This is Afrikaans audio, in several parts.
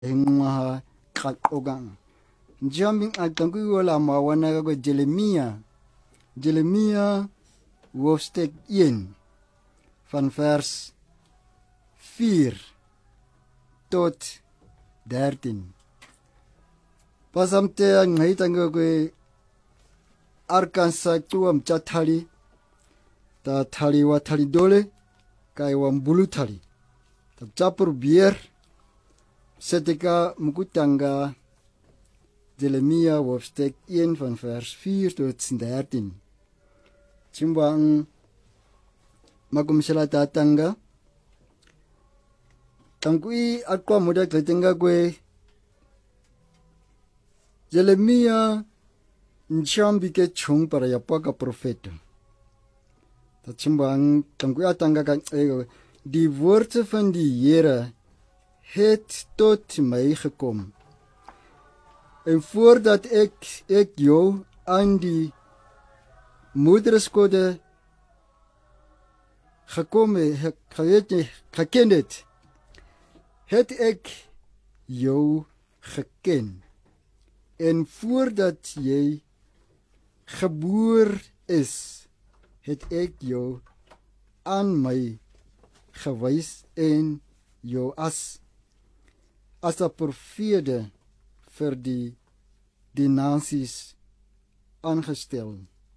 Engwa Kakogang. Jumping at Tanguola Mawanago Jeremia hoofstuk 1 van vers 4 tot 13. Pasamte ang ngaitango Arkansas tuam chatali ta thali wa thali dole kai wa mbulu thali ta chapur bier setika mukutanga Jeremia hoofstuk 1 van vers 4 tot 13. Chimbang magumsala tatanga tangui akwa muda kletenga kwe Jeremia Nchambi chung para yapaka profeta. Dat chimbang tangui atanga kan die woorde van die Here het tot my gekom. En voordat ek jou aan die moederskode gekend het ek jou geken. En voordat jy geboor is, het ek jou aan my gewys en jou as 'n profete vir die nasies aangestel.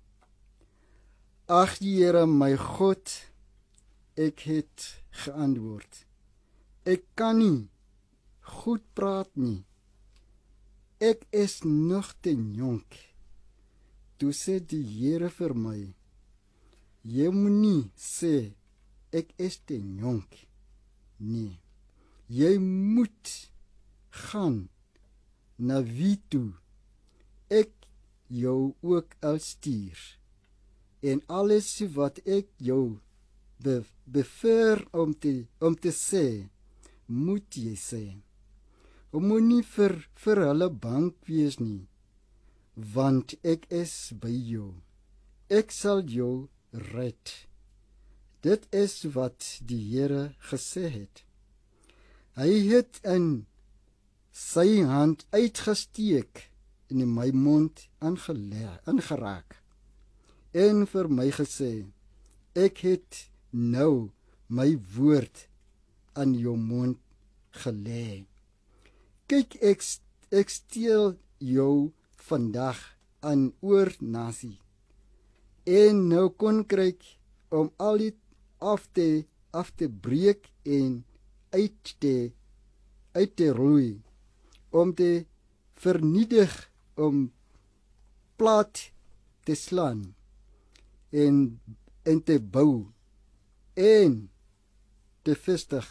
Ag Here my God, ek het geantwoord. Ek kan nie goed praat nie. Ek is nog te jonk. Toe sê die Here vir my, jy moet nie sê, ek is te jonk. Nee, jy moet gaan na wie toe ek jou ook al stuur. En alles wat ek jou beveer om te sê, moet jy sê. Moet nie vir hulle bang wees nie, want ek is by jou. Ek sal jou red. Dit is wat die Here gesê het. Hy het in sy hand uitgesteek en in my mond aangeraak en vir my gesê, ek het nou my woord aan jou mond gelê. Kyk, ek steel jou vandag aan oor nasie en nou koninkryk om al dit af te breek en uit te roei, om te vernietig, om plat te slaan en te bou en te vestig.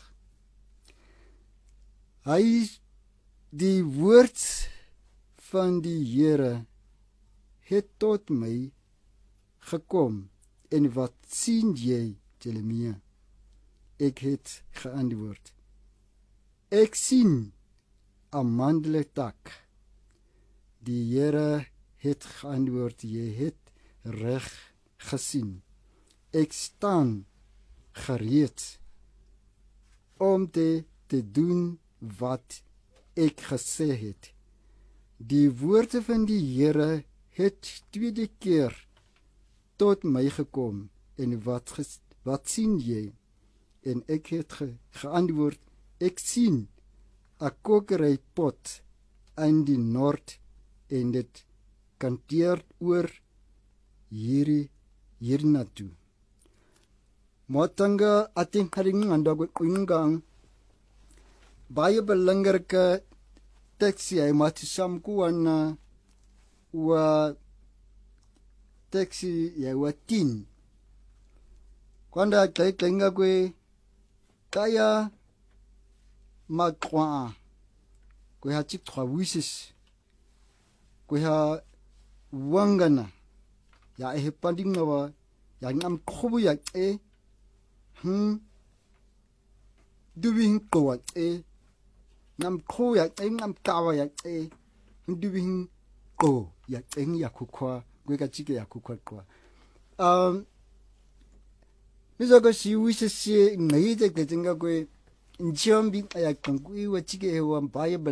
Die woord van die Here het tot my gekom. En wat sien jy, Jeremia? Ek het geantwoord. Ek sien 'n mandeltak. Die Here het geantwoord, jy het reg gesien. Ek staan gereed om te doen wat ek gesê het. Die woorde van die Here het tweede keer tot my gekom. En wat sien jy? En ek het geantwoord, ek sien 'n kokerypot in die noord en dit kanteer oor hiernatoe. Matanga ating haring andago kuingang baie belangrike teksie hy matisam kuana wa teksie ya wa 10. Kwanda klenga kwe kaya makwa kwe ha chip 3 wishes kwe ha wangana ya panding wa ya ngam khobu ya duwing ko ngam kho ya ngam kawa ya duwing ko ya ya kukwa kwe ka chike ya kukwa kwa mizago si wishes si ngai de ketinga kwe njombi ya kankui wa chike wa Bible